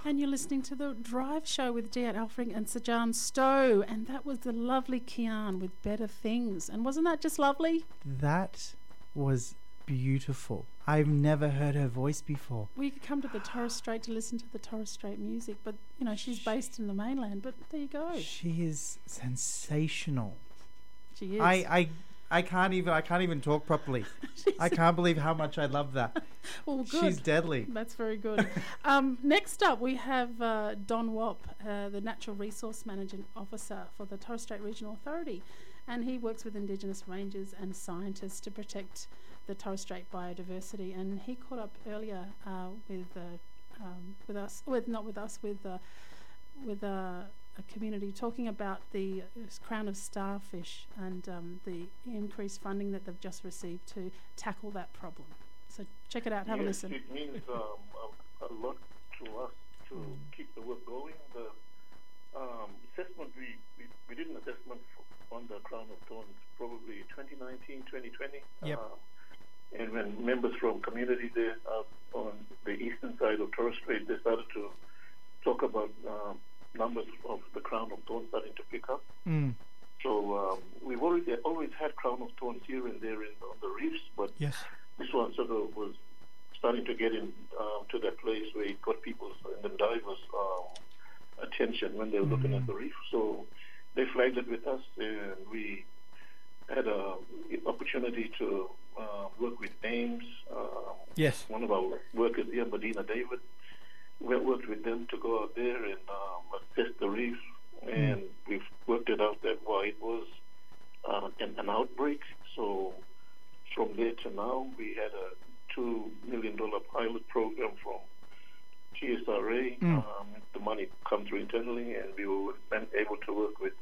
And you're listening to The Drive Show with Diat Alfring and Sajan Stowe. And that was the lovely Kian with Better Things. And wasn't that just lovely? That was beautiful. I've never heard her voice before. Well, you could come to the Torres Strait to listen to the Torres Strait music, but, you know, she's based in the mainland. But there you go. She is sensational. She is. I can't even talk properly. I can't believe how much I love that. Well, good. She's deadly. That's very good. Next up, we have Don Wop, the Natural Resource Management Officer for the Torres Strait Regional Authority, and he works with Indigenous rangers and scientists to protect the Torres Strait biodiversity. And he caught up earlier with a community talking about the crown of starfish and the increased funding that they've just received to tackle that problem. So check it out, have a listen. It means a lot to us to keep the work going. The assessment, we did an assessment on the crown of thorns probably 2019, 2020. Yep. And when members from community there on the eastern side of Torres Strait, they started to talk about numbers of the crown of thorns starting to pick up. So we've always had crown of thorns here and there on the reefs, but yes, this one sort of was starting to get in to that place where it got people's and the divers' attention when they were looking at the reef. So they flagged it with us, and we had an opportunity to work with AIMS. yes. One of our workers here, Medina David, we worked with them to go out there and assess the reef, and we've worked it out that while it was an outbreak. So from there to now, we had a $2 million pilot program from TSRA. The money come through internally, and we were able to work with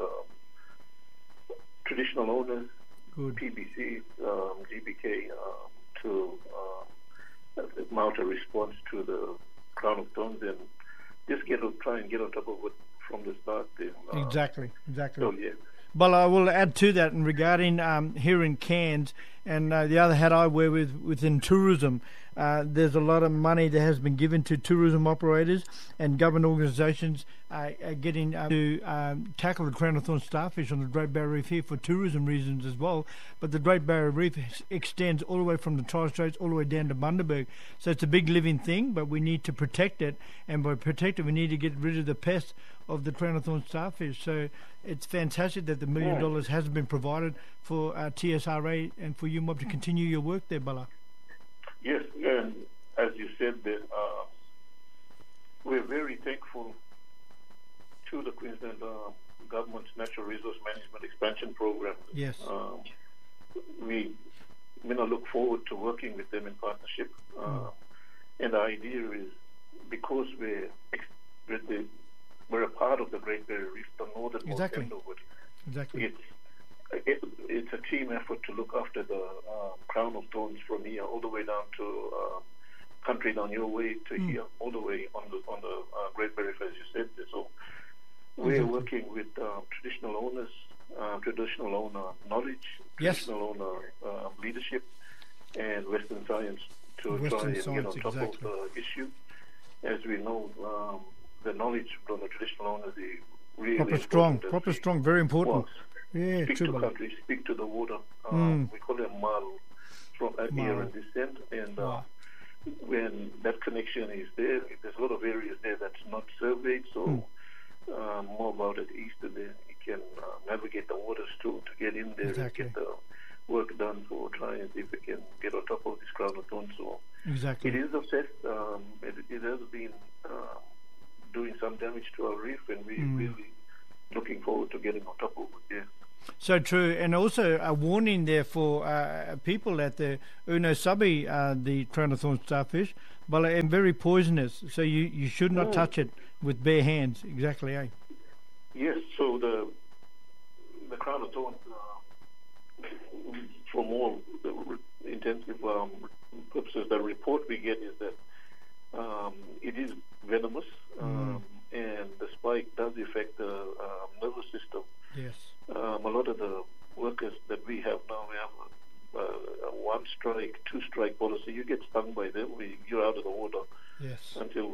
traditional owners, PBC, GBK, to mount a response to the crown of thorns and just try and get on top of it from the start. Exactly. So, yeah. Well, I will add to that and regarding here in Cairns, and the other hat I wear within tourism, there's a lot of money that has been given to tourism operators and government organisations getting to tackle the crown of thorns starfish on the Great Barrier Reef here for tourism reasons as well. But the Great Barrier Reef extends all the way from the Torres Straits all the way down to Bundaberg. So it's a big living thing, but we need to protect it. And by protect it, we need to get rid of the pest of the crown of thorns starfish. So it's fantastic that the $1 million has been provided for TSRA and for UMOB to continue your work there, Bala. Yes, and as you said, we're very thankful to the Queensland government's Natural Resource Management Expansion Program. Yes. We look forward to working with them in partnership. And the idea is, because we're a part of the Great Barrier Reef, the northern end of it. Exactly. It's a team effort to look after the crown of thorns from here all the way down to country down your way to here, all the way on the Great Barrier Reef, as you said. So we're working with traditional owners, traditional owner knowledge, traditional owner leadership, and Western science to try and get on top of the issue. As we know, the knowledge from the traditional owners is really proper strong, very important. Yeah, speak to countries, speak to the water. We call them mal from here and this end. And when that connection is there, there's a lot of areas there that's not surveyed. So more about it east of there, you can navigate the waters to get in there and get the work done for trying and see if we can get on top of this crown of thorns. So it is assessed. It has been doing some damage to our reef, and we're really looking forward to getting on top of it. Yeah. So true, and also a warning there for people at the Uno Sabi, the crown of thorns starfish, but and very poisonous. So you should not touch it with bare hands. Exactly, eh? Yes. So the crown of thorns, from all the intensive purposes, the report we get is that it is venomous, and the spike does affect the nervous system. Yes. A lot of the workers that we have now, we have a one strike, two strike policy. You get stung by them, you're out of the water. Yes. Until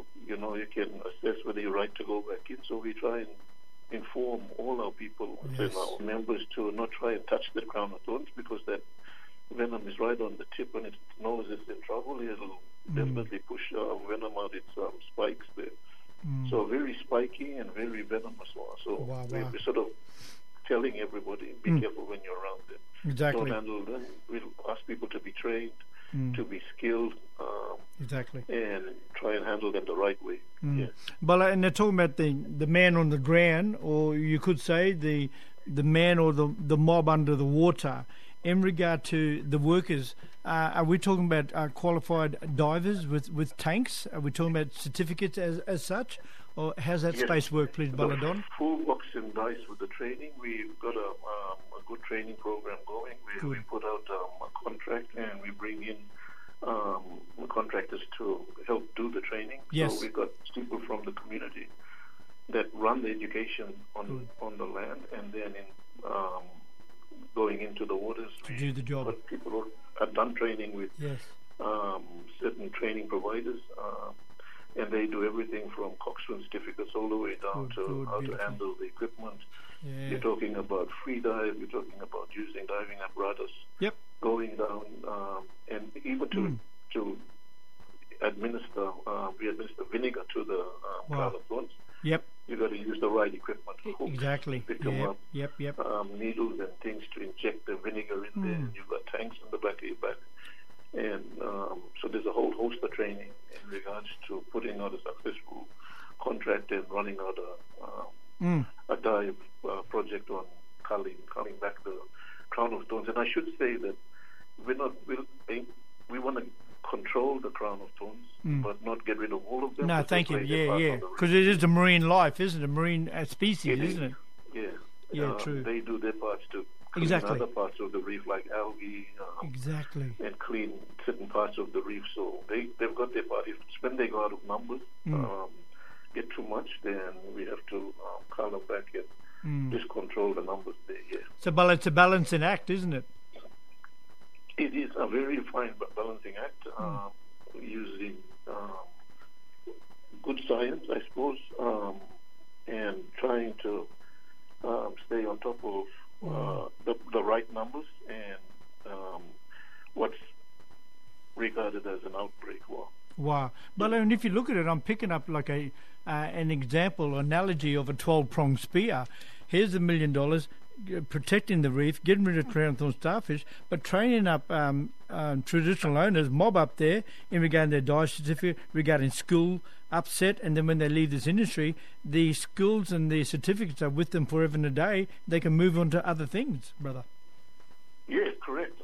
you can assess whether you're right to go back in. So we try and inform all our people and our members to not try and touch the crown of thorns, because that venom is right on the tip, and it knows it's in trouble. It'll definitely push venom out its spikes there. So very spiky and very venomous one. So we're sort of telling everybody, be careful when you're around them. Exactly. Don't handle them. We'll ask people to be trained, to be skilled, and try and handle them the right way. But and they're talking about the man on the ground, or you could say the man or the mob under the water. In regard to the workers, are we talking about qualified divers with tanks? Are we talking about certificates as such? Or how's that space work, please, Baladon? Full box and dice with the training. We've got a good training program going. We put out a contract, and we bring in contractors to help do the training. Yes. So we've got people from the community that run the education on the land, and then in going into the waters to do the job. But people who have done training with certain training providers, and they do everything from coxswain certificates all the way down to how to handle the equipment. You're talking about free dive, you're talking about using diving apparatus, going down, and even to administer, we administer vinegar to the crown of thorns. You got to use the right equipment. Hooks, exactly. Pick them up. Needles and things to inject the vinegar in there. And you've got tanks in the back of your back. And so there's a whole host of training in regards to putting out a successful contract and running out a dive project on culling back the crown of thorns. And I should say that we want to control the crown of thorns, but not get rid of all of them. No, thank you. Because it is a marine life, isn't it? A marine species, isn't it? Yeah, true. They do their parts to clean other parts of the reef, like algae. And clean certain parts of the reef. So they've got their part. When they go out of numbers, get too much, then we have to cull them back and just control the numbers there. So, but it's a balancing act, isn't it? It is a very fine balancing act, using good science, I suppose, and trying to stay on top of the right numbers and what's regarded as an outbreak. Wow. But if you look at it, I'm picking up like an example, analogy of a 12-pronged spear. Here's $1 million. Protecting the reef, getting rid of crown of thorn starfish, but training up traditional owners, mob up there in regarding their dive certificate, regarding school, upset, and then when they leave this industry, the skills and the certificates are with them forever and a day. They can move on to other things, brother. Yeah, correct.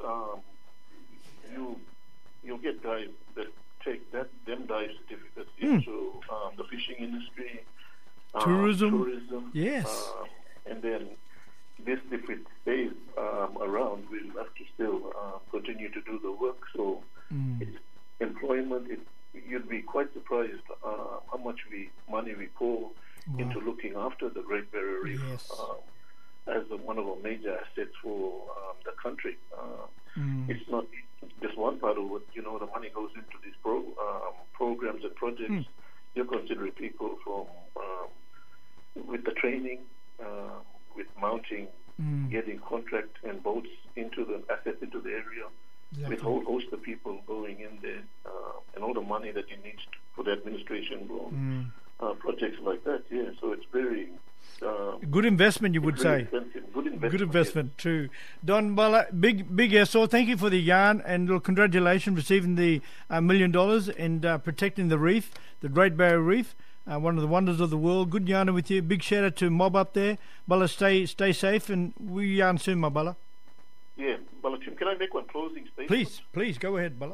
You'll get guys that take them dive certificates into the fishing industry, tourism. Yes. And then this, if it stays around, we'll have to still continue to do the work. So it's employment. You'd be quite surprised how much money we pour into looking after the Great Barrier Reef as one of our major assets for the country. It's not just one part of it. The money goes into these programs and projects. You're considering people from with the training, with mounting, getting contract and boats into the assets into the area, with a whole host of people going in there, and all the money that you need for the administration projects like that. So it's very good investment, you would say. Good investment. True. Don Bala, big yes. So thank you for the yarn, and congratulations receiving the $1 million and protecting the reef, the Great Barrier Reef. One of the wonders of the world. Good yarning with you. Big shout out to Mob up there. Bala, stay safe, and we yarn soon, my Bala. Yeah, Bala Tim, can I make one closing statement? Please, go ahead, Bala.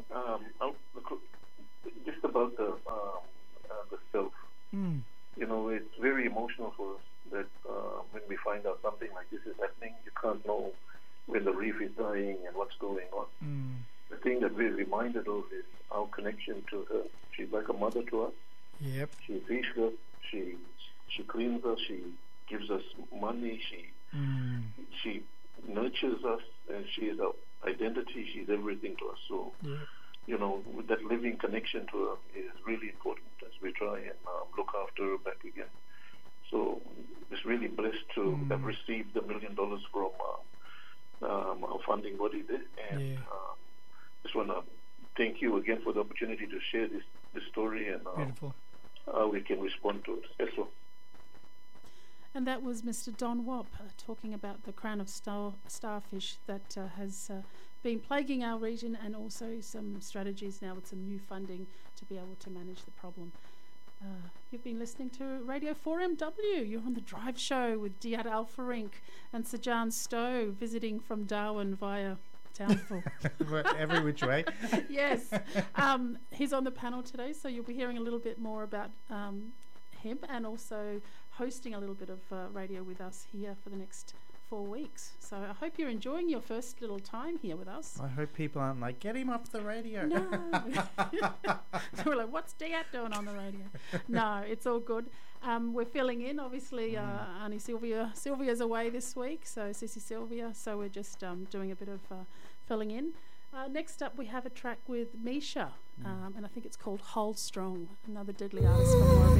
Just about the self. It's very emotional for us that when we find out something like this is happening, you can't know when the reef is dying and what's going on. The thing that we're reminded of is our connection to her. She's like a mother to us. Yep. She feeds us, she cleans us, she gives us money, she nurtures us, and she is our identity, she's everything to us. So, with that living connection to her is really important as we try try and look after her back again. So it's really blessed to have received $1 million from our funding body there. And just want to thank you again for the opportunity to share this story and how we can respond to it. That's all. And that was Mr. Don Wop talking about the crown of starfish that has been plaguing our region, and also some strategies now with some new funding to be able to manage the problem. You've been listening to Radio 4MW. You're on the Drive Show with Diad Alfarink and Sajan Stowe, visiting from Darwin via Townsville. Every which way. Yes. He's on the panel today, so you'll be hearing a little bit more about him, and also hosting a little bit of radio with us here for the next 4 weeks. So I hope you're enjoying your first little time here with us. I hope people aren't like, get him off the radio. No. We're like, what's Diat doing on the radio? No, it's all good. We're filling in, obviously. Auntie Sylvia's away this week, so Sissy Sylvia. So we're just doing a bit of filling in. Next up, we have a track with Misha, and I think it's called Hold Strong, another Deadly artist from Warrabee.